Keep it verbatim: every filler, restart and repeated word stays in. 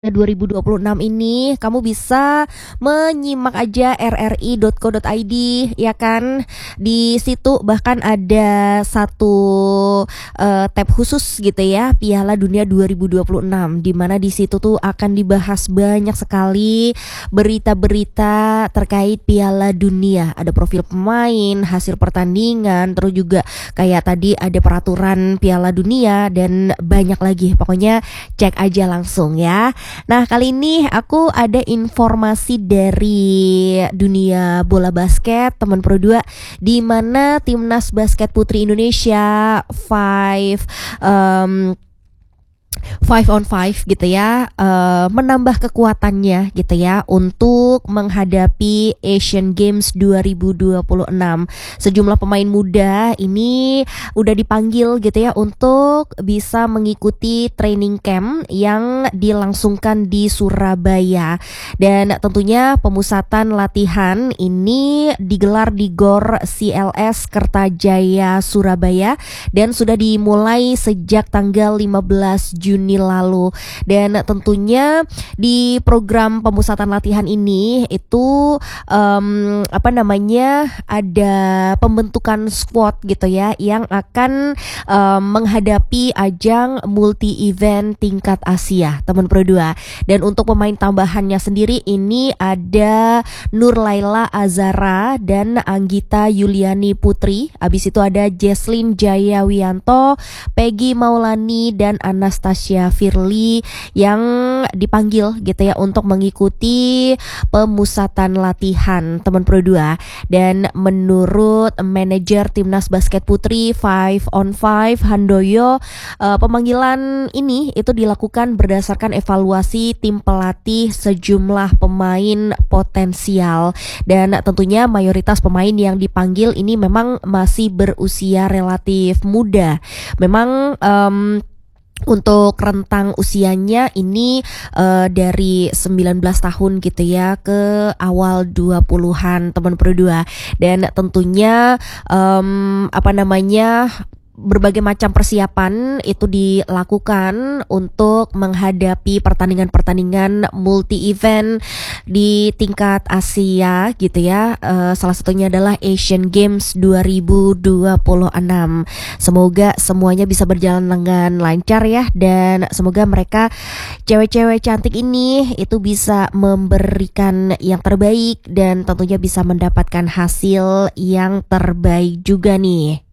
dua ribu dua puluh enam ini kamu bisa menyimak aja r r i dot co dot i d ya kan. Di situ bahkan ada satu uh, tab khusus gitu ya, Piala Dunia dua ribu dua puluh enam, di mana di situ tuh akan dibahas banyak sekali berita-berita terkait Piala Dunia. Ada profil pemain, hasil pertandingan, terus juga kayak tadi ada peraturan Piala Dunia dan banyak lagi. Pokoknya cek aja langsung ya. Nah, kali ini aku ada informasi dari dunia bola basket, teman Pro dua, di mana Timnas Basket Putri Indonesia five um, five on five gitu ya, uh, menambah kekuatannya gitu ya untuk menghadapi Asian Games dua ribu dua puluh enam. Sejumlah pemain muda ini udah dipanggil gitu ya untuk bisa mengikuti training camp yang dilangsungkan di Surabaya. Dan tentunya pemusatan latihan ini digelar di Gor C L S Kertajaya Surabaya dan sudah dimulai sejak tanggal lima belas Juni lalu. Dan tentunya di program pemusatan latihan ini itu um, apa namanya ada pembentukan squad gitu ya yang akan um, menghadapi ajang multi event tingkat Asia, teman Pro dua. Dan untuk pemain tambahannya sendiri ini ada Nur Laila Azara dan Anggita Yuliani Putri. Habis itu ada Jesslyn Jayawianto, Peggy Maulani dan Anastasia Firly yang dipanggil gitu ya untuk mengikuti pemusatan latihan, teman Pro dua. Dan menurut manajer Timnas Basket Putri five on five Handoyo, uh, pemanggilan ini itu dilakukan berdasarkan evaluasi tim pelatih sejumlah pemain potensial. Dan tentunya mayoritas pemain yang dipanggil ini memang masih berusia relatif muda. Memang um, untuk rentang usianya ini uh, dari sembilan belas tahun gitu ya ke awal dua puluhan, teman Pro dua. Dan tentunya um, apa namanya berbagai macam persiapan itu dilakukan untuk menghadapi pertandingan-pertandingan multi event di tingkat Asia gitu ya. Uh, salah satunya adalah Asian Games dua ribu dua puluh enam. Semoga semuanya bisa berjalan dengan lancar ya, dan semoga mereka cewek-cewek cantik ini itu bisa memberikan yang terbaik dan tentunya bisa mendapatkan hasil yang terbaik juga nih.